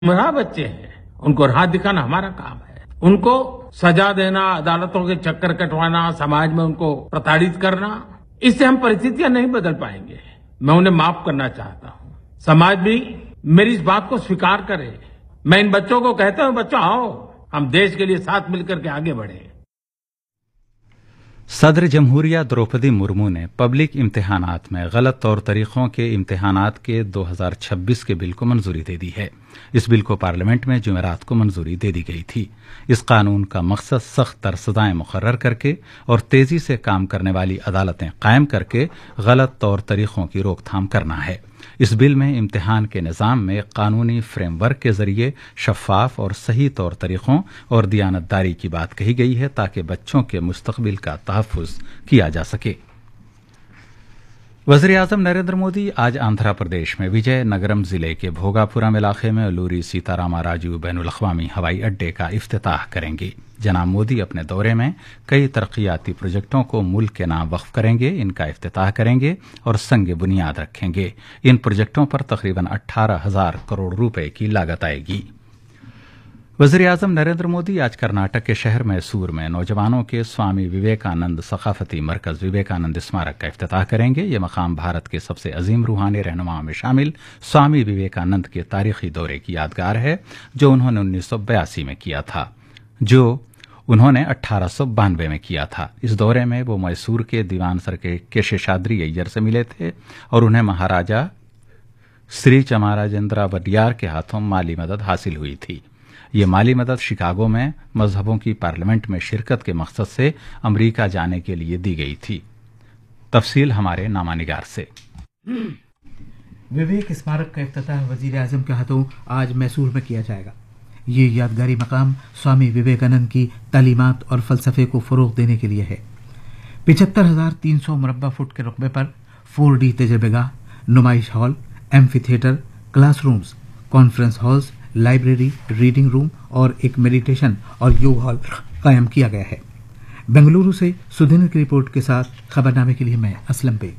गुमराह बच्चे हैं, उनको राह दिखाना हमारा काम है। उनको सजा देना, अदालतों के चक्कर कटवाना, समाज में उनको प्रताड़ित करना, इससे हम परिस्थितियां नहीं बदल पाएंगे। मैं उन्हें माफ करना चाहता हूं। समाज भी मेरी इस बात को स्वीकार करे। मैं इन बच्चों को कहता हूं, बच्चों आओ, हम देश के लिए साथ मिलकर के आगे बढ़े। सदर जमहूरिया द्रौपदी मुर्मू ने पब्लिक इम्तिहानात में गलत तौर तरीकों के इम्तिहानात के 2026 के बिल को मंजूरी दे दी है। इस बिल को पार्लियामेंट में जुमेरात को मंजूरी दे दी गई थी। इस कानून का मकसद सख्त तर सजाएं मुकर्रर करके और तेजी से काम करने वाली अदालतें कायम करके गलत तौर तरीकों की रोकथाम करना है। इस बिल में इम्तिहान के निज़ाम में कानूनी फ्रेमवर्क के जरिए शफाफ और सही तौर तरीकों और दियानतदारी की बात कही गई है ताकि बच्चों के मुस्तकबिल का तहफ़्फ़ुज़ किया जा सके। वज़ीर आज़म नरेंद्र मोदी आज आंध्र प्रदेश में विजय नगरम जिले के भोगापुरम इलाके में अल्लूरी सीतारामा राजू बैनुल अक़वामी हवाई अड्डे का इफ्तिताह करेंगे। जनाब मोदी अपने दौरे में कई तरक्याती प्रोजेक्टों को मुल्क के नाम वक्फ करेंगे, इनका इफ्तिताह करेंगे और संग बुनियाद रखेंगे। इन प्रोजेक्टों पर तकरीबन 18,000 करोड़ रुपए की लागत आएगी। वज़ीर आज़म नरेंद्र मोदी आज कर्नाटक के शहर मैसूर में नौजवानों के स्वामी विवेकानंद सकाफती मरकज विवेकानंद स्मारक का इफ्तिताह करेंगे। ये मकाम भारत के सबसे अजीम रूहानी रहनुमाओं में शामिल स्वामी विवेकानंद के तारीखी दौरे की यादगार है जो उन्होंने 1982 में किया था, जो उन्होंने 1892 में किया था। इस दौरे में वो मैसूर के दीवान सर के शेषाद्री अय्यर से मिले थे और उन्हें महाराजा श्री चमाराजेंद्र वडियार के हाथों माली मदद हासिल हुई थी। ये माली मदद शिकागो में मजहबों की पार्लियामेंट में शिरकत के मकसद से अमेरिका जाने के लिए दी गई थी। तफसील हमारे नामानिगार से। विवेक स्मारक का इफ्तिताह वजीर आजम के हाथों आज मैसूर में किया जाएगा। ये यादगारी मकाम स्वामी विवेकानंद की तालीमात और फलसफे को फरोग देने के लिए है। 75,300 मुरब्बा फुट के रकबे पर 4D तजर्बेगाह, नुमाइश hall, amphi theatre, classrooms, conference halls, library, reading room और एक मेडिटेशन और योग हॉल कायम किया गया है। बेंगलुरु से सुधीर की रिपोर्ट के साथ खबरनामे के लिए मैं असलम बेग।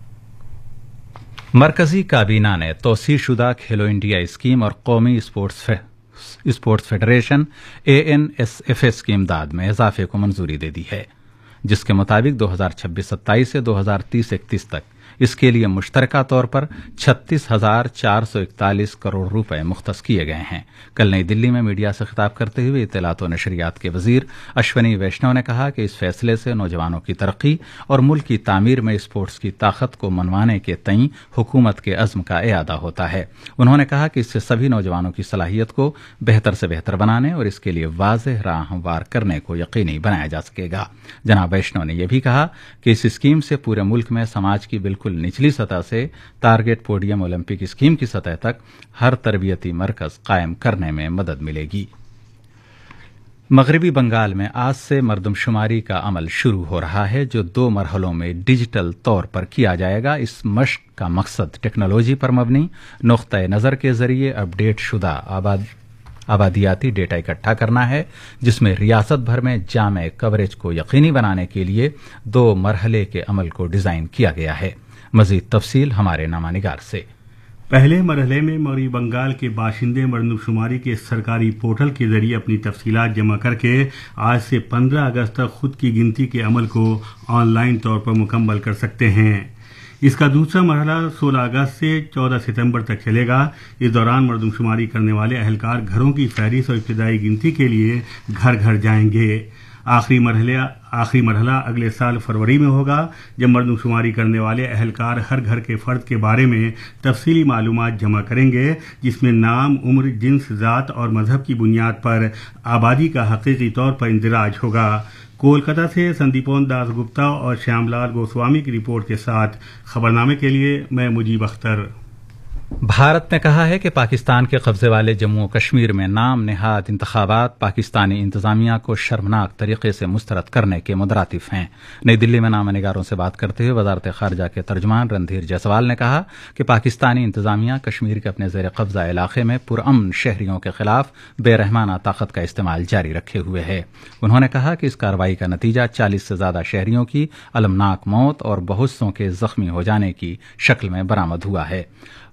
मरकजी काबीना ने तौसीशुदा खेलो इंडिया स्कीम और कौमी स्पोर्ट्स फेडरेशन ANSFS की इमदाद में इजाफे को मंजूरी दे दी है, जिसके मुताबिक 2026-27 से 2030-31 तक इसके लिए मुश्तरका तौर पर 36,441 करोड़ रुपए मुख्तस किए गए हैं। कल नई दिल्ली में मीडिया से खिताब करते हुए इत्तलात और नशरियात के वजीर अश्वनी वैष्णव ने कहा कि इस फैसले से नौजवानों की तरक्की और मुल्क की तामीर में स्पोर्ट्स की ताकत को मनवाने के तईं हुकूमत के अज़्म का इयादा होता है। उन्होंने कहा कि इससे सभी नौजवानों की सलाहियत को बेहतर से बेहतर बनाने और इसके लिए वाज़ेह राह हमवार करने को यकीनी बनाया जा सकेगा। जनाब वैष्णव ने यह भी कहा कि इस स्कीम से पूरे मुल्क में समाज की बिल्कुल निचली सतह से टारगेट पोडियम ओलंपिक स्कीम की सतह तक हर तरबियती मरकज कायम करने में मदद मिलेगी। मगरबी बंगाल में आज से मरदमशुमारी का अमल शुरू हो रहा है, जो 2 मरहलों में डिजिटल तौर पर किया जाएगा। इस मश्क का मकसद टेक्नोलॉजी पर मबनी नुक्ता नज़र के जरिए अपडेट शुदा आबादियाती डेटा इकट्ठा करना है, जिसमें रियासत भर में जामे कवरेज को यकीनी बनाने के लिए 2 मरहले के अमल को डिजाइन किया गया है। मजीद तफसील हमारे नामानिगार से। पहले मरहले में मगरबी बंगाल के बाशिंदे मरदमशुमारी के सरकारी पोर्टल के जरिए अपनी तफसीलात जमा करके आज से 15 अगस्त तक खुद की गिनती के अमल को ऑनलाइन तौर पर मुकम्मल कर सकते हैं। इसका दूसरा मरहला 16 अगस्त से 14 सितंबर तक चलेगा। इस दौरान मरदमशुमारी करने वाले अहलकार घरों की फहरिस्त और इब्तिदाई गिनती के लिए घर घर जाएंगे। आखिरी मरहला अगले साल फरवरी में होगा, जब मरदमशुमारी करने वाले अहलकार हर घर के फर्द के बारे में तफसीली मालूमात जमा करेंगे, जिसमें नाम, उम्र, जिन्स, ज़ात और मजहब की बुनियाद पर आबादी का हकीकी तौर पर इंदिराज होगा। कोलकाता से संदीपोन दास गुप्ता और श्यामलाल गोस्वामी की रिपोर्ट के साथ खबरनामे के लिए मैं मुजीब अख्तर। भारत ने कहा है कि पाकिस्तान के कब्जे वाले जम्मू और कश्मीर में नाम नेहाद इंतखाबात पाकिस्तानी इंतजामिया को शर्मनाक तरीके से मुस्तरद करने के मुतरातिफ हैं। नई दिल्ली में नामानिगारों से बात करते हुए वजारत खारजा के तर्जुमान रणधीर जायसवाल ने कहा कि पाकिस्तानी इंतजामिया कश्मीर के अपने जेर कब्जा इलाके में पुरअमन शहरियों के खिलाफ बेरहमाना ताकत का इस्तेमाल जारी रखे हुए है। उन्होंने कहा कि इस कार्रवाई का नतीजा 40 से ज्यादा शहरियों की अलमनाक मौत और बहुत सौ के जख्मी हो जाने की शक्ल में बरामद हुआ है।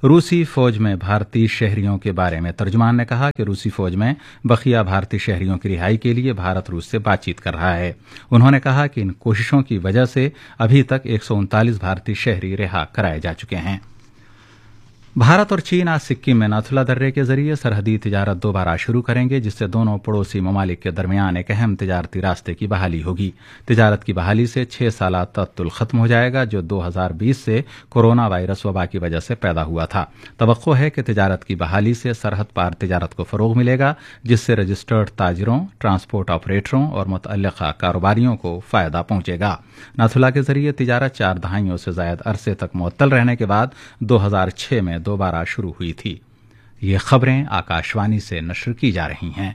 रूसी फौज में भारतीय शहरियों के बारे में तर्जुमान ने कहा कि रूसी फौज में बकिया भारतीय शहरियों की रिहाई के लिए भारत रूस से बातचीत कर रहा है। उन्होंने कहा कि इन कोशिशों की वजह से अभी तक 139 भारतीय शहरी रिहा कराए जा चुके हैं। भारत और चीन आज सिक्किम में नाथुला दर्रे के जरिए सरहदी तिजारत दोबारा शुरू करेंगे, जिससे दोनों पड़ोसी ममालिक के दरमियान एक अहम तिजारती रास्ते की बहाली होगी। तिजारत की बहाली से 6 साला तअत्तुल खत्म हो जाएगा, जो 2020 से कोरोना वायरस वबा की वजह से पैदा हुआ था। तवक्को है कि तिजारत की बहाली से सरहद पार तिजारत को फरोग मिलेगा, जिससे रजिस्टर्ड ताजिरों, ट्रांसपोर्ट ऑपरेटरों और मुतअल्लिका कारोबारियों को फायदा पहुंचेगा। नाथुला के जरिए तिजारत 4 दहाइयों से ज्यादा अरसे तक मुअत्तल रहने के बाद 2006 में दोबारा शुरू हुई थी। ये खबरें आकाशवाणी से नश्र की जा रही हैं।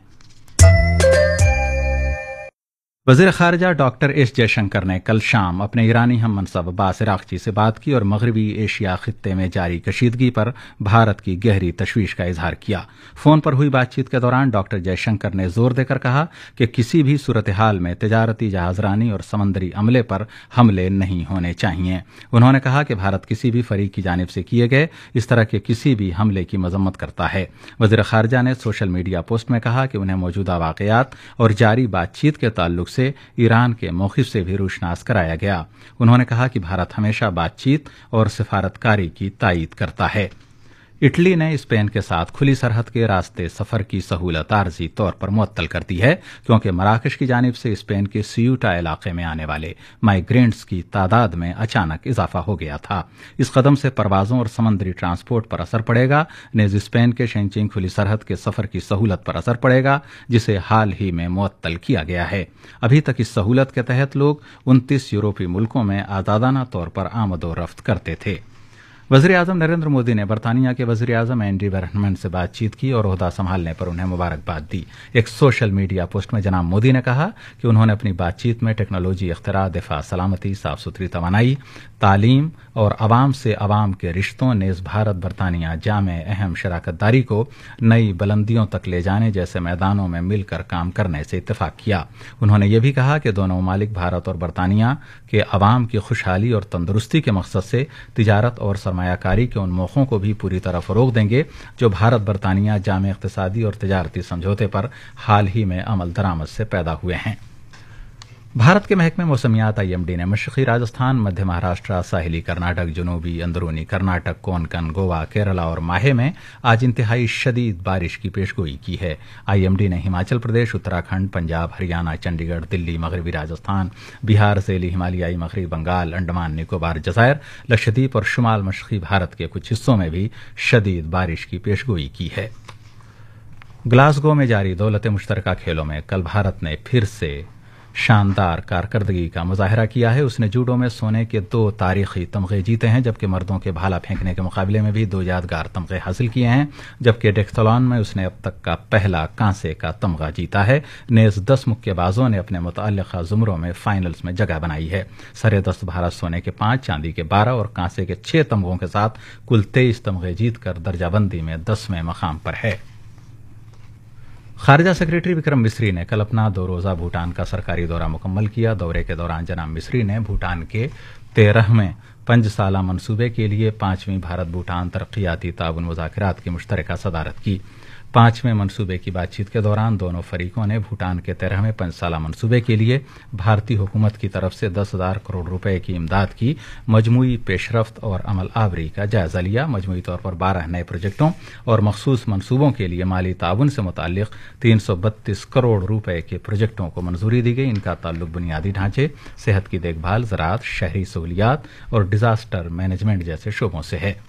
वज़ीर ख़ारिजा डॉक्टर एस जयशंकर ने कल शाम अपने ईरानी हम मनसब अब्बास इराक़ची से बात की और मग़रिबी एशिया ख़ित्ते में जारी कशीदगी पर भारत की गहरी तशवीश का इजहार किया। फ़ोन पर हुई बातचीत के दौरान डॉक्टर जयशंकर ने जोर देकर कहा कि किसी भी सूरत हाल में तिजारती जहाज़रानी और समंदरी अमले पर हमले नहीं होने चाहिए। उन्होंने कहा कि भारत किसी भी फरीक की जानिब से किए गए इस तरह के किसी भी हमले की मजम्मत करता है। वज़ीर ख़ारिजा ने सोशल मीडिया पोस्ट में कहा कि उन्हें मौजूदा वाक़यात और जारी बातचीत के ताल्लुक से ईरान के मौक़िफ़ से भी रोशनास कराया गया। उन्होंने कहा कि भारत हमेशा बातचीत और सिफारतकारी की तायीद करता है। इटली ने स्पेन के साथ खुली सरहद के रास्ते सफर की सहूलत आर्जी तौर पर मुअत्तल कर दी है, क्योंकि मराकश की जानिब से स्पेन के सियूटा इलाके में आने वाले माइग्रेंट्स की तादाद में अचानक इजाफा हो गया था। इस कदम से परवाजों और समंदरी ट्रांसपोर्ट पर असर पड़ेगा। नेज स्पेन के शेंचिंग खुली सरहद के सफर की सहूलत पर असर पड़ेगा, जिसे हाल ही में मुअत्तल किया गया है। अभी तक इस सहूलत के तहत लोग 29 यूरोपीय मुल्कों में आजादाना तौर पर आमदोरफ्त करते थे। वज़ीर आज़म नरेंद्र मोदी ने बरतानिया के वज़ीर आज़म एंडी बर्नमैन से बातचीत की और ओहदा संभालने पर उन्हें मुबारकबाद दी। एक सोशल मीडिया पोस्ट में जनाब मोदी ने कहा कि उन्होंने अपनी बातचीत में टेक्नोलॉजी, इख्तिरा, दिफा, सलामती, साफ सुथरी तवानाई, तालीम और अवाम से अवाम के रिश्तों, नेज़ भारत बरतानिया जामे अहम शराकतदारी को नई बुलंदियों तक ले जाने जैसे मैदानों में मिलकर काम करने से इत्तेफाक किया। उन्होंने ये भी कहा कि दोनों ममालिक भारत और बरतानिया के अवाम की खुशहाली और तंदुरुस्ती के मकसद से तिजारत और सरमायाकारी के उन मौक़ों को भी पूरी तरह फरोग देंगे जो भारत बरतानिया जामे इक़्तिसादी और तिजारती समझौते पर हाल ही में अमल दरामद से पैदा हुए हैं। भारत के महकमे मौसमियात IMD ने मशरक़ी राजस्थान, मध्य महाराष्ट्र, साहिली कर्नाटक, जनूबी अंदरूनी कर्नाटक, कोंकण, गोवा, केरला और माहे में आज इंतहाई शदीद बारिश की पेशगोई की है। IMD ने हिमाचल प्रदेश, उत्तराखंड, पंजाब, हरियाणा, चंडीगढ़, दिल्ली, मगरबी राजस्थान, बिहार, ज़ैली हिमालयाई, मगरबी बंगाल, अंडमान निकोबार, जज़ायर, लक्षद्वीप और शुमाल मशरक़ी भारत के कुछ हिस्सों में भी शदीद बारिश की पेशगोई की है। ग्लासगो में जारी दौलत मुश्तरका खेलों में कल भारत ने फिर से शानदार कारकर्दगी का मुजाहरा किया है। उसने जूडो में सोने के 2 तारीखी तमगे जीते हैं, जबकि मर्दों के भाला फेंकने के मुकाबले में भी 2 यादगार तमगे हासिल किए हैं, जबकि डेक्थलॉन में उसने अब तक का पहला कांसे का तमगा जीता है। नेज 10 मुक्केबाजों ने अपने मुतअल्लिका जुमरों में फाइनल्स में जगह बनाई है। सरे-दस्त भारत सोने के 5, चांदी के 12 और कांसे के 6 तमगों के साथ कुल 23 तमगे जीतकर दर्जाबंदी में 10वें मकाम पर है। खारजा सेक्रेटरी विक्रम मिस्री ने कल अपना 2 रोज़ा भूटान का सरकारी दौरा मुकम्मल किया। दौरे के दौरान जनाब मिस्री ने भूटान के 13वें 5 साला मंसूबे के लिए 5वीं भारत भूटान तरक्याती ताउन मुज़ाकरात की मुश्तरका सदारत की। 5वें मंसूबे की बातचीत के दौरान दोनों फरीकों ने भूटान के 13वें 5 साला मंसूबे के लिए भारतीय हुकूमत की तरफ से 10,000 करोड़ रुपए की इमदाद की मजमूई पेशरफ्त और अमल आवरी का जायजा लिया। मजमूई तौर पर 12 नए प्रोजेक्टों और मखसूस मंसूबों के लिए माली ताउन से मुताल्लिक 332 करोड़ रुपए के प्रोजेक्टों को मंजूरी दी गई। इनका ताल्लुक बुनियादी ढांचे, सेहत की देखभाल, ज़राअत, शहरी सहूलियात और डिजास्टर मैनेजमेंट जैसे शोबों से है।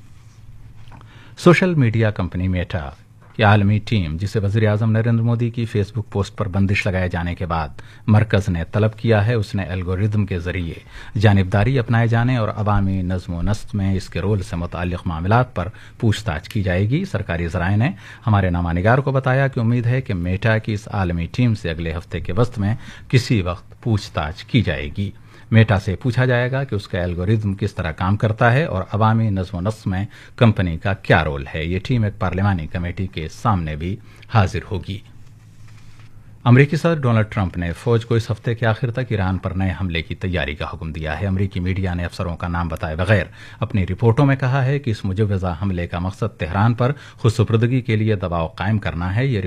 सोशल मीडिया कंपनी मेटा की आलमी टीम, जिसे वज़ीर आज़म नरेंद्र मोदी की फेसबुक पोस्ट पर बंदिश लगाए जाने के बाद मरकज़ ने तलब किया है, उसने एल्गोरिदम के जरिए जानिबदारी अपनाए जाने और अवामी नज़्म व नस्क में इसके रोल से मुताल्लिक़ मामलात पर पूछताछ की जाएगी। सरकारी ज़राए ने हमारे नामानिगार को बताया कि उम्मीद है कि मेटा की इस आलमी टीम से अगले हफ्ते के वक्त में किसी वक्त पूछताछ की जाएगी। मेटा से पूछा जाएगा कि उसका एल्गोरिदम किस तरह काम करता है और अवामी नज़्म नस्क में कंपनी का क्या रोल है। ये टीम एक पार्लिमानी कमेटी के सामने भी हाजिर होगी। अमरीकी सदर डोनाल्ड ट्रंप ने फौज को इस हफ्ते के आखिर तक ईरान पर नए हमले की तैयारी का हुक्म दिया है। अमरीकी मीडिया ने अफसरों का नाम बताए बगैर अपनी रिपोर्टों में कहा है कि इस मुजव्वजा हमले का मकसद तेहरान पर खुदसुपुर्दगी के लिए दबाव कायम करना है।